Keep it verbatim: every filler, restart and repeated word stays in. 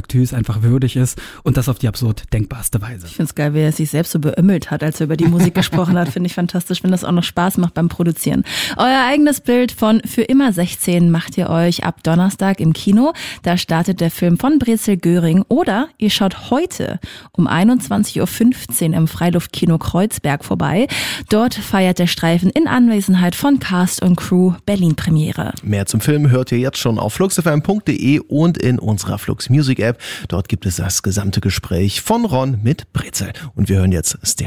Duktus einfach würdig ist und das auf die absurd denkbarste Weise. Ich finde es geil, wie er sich selbst so beömmelt hat, als er über die Musik gesprochen hat. Finde ich fantastisch, wenn das auch noch Spaß macht beim Produzieren. Euer eigenes Bild von Für immer sechzehn macht ihr euch ab Donnerstag im Kino. Da startet der Film von Brezel Göring. Oder ihr schaut heute um einundzwanzig Uhr fünfzehn im Freiluftkino Kreuzberg vorbei. Dort feiert der Streifen in Anwesenheit von Cast und Crew Berlin-Premiere. Mehr zum Film hört ihr jetzt schon auf flux f m punkt d e und in unserer Flux Music App. Dort gibt es das gesamte Gespräch von Ron mit Brezel. Und wir hören jetzt Stefan